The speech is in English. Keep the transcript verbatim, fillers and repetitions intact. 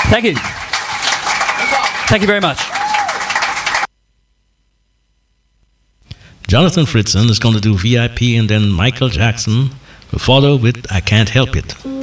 Thank you. Thank you very much. Jonathan Fritzen is going to do V I P, and then Michael Jackson will follow with I Can't Help It.